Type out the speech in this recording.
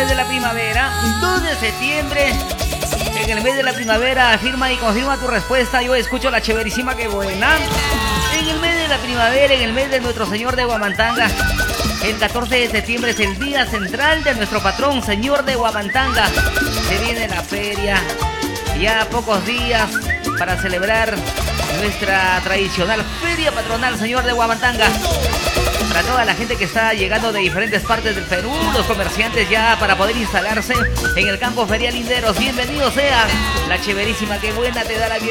mes de la primavera, 2 de septiembre. En el mes de la primavera, afirma y confirma tu respuesta. Yo escucho la chéverísima, qué buena. En el mes de la primavera, en el mes de Nuestro Señor de Huamantanga, el 14 de septiembre es el día central de nuestro patrón, Señor de Huamantanga. Se viene la feria, ya pocos días para celebrar nuestra tradicional feria patronal, Señor de Huamantanga. Para toda la gente que está llegando de diferentes partes del Perú, los comerciantes ya para poder instalarse en el campo ferial Linderos, bienvenido sea. La chéverísima, qué buena, te da la bienvenida.